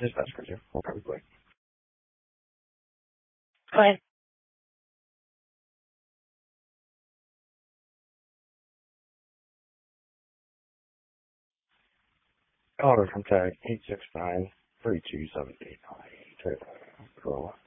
Dispatch cruiser. We'll probably quick. Go ahead. Order from tag 869-32789. Corolla.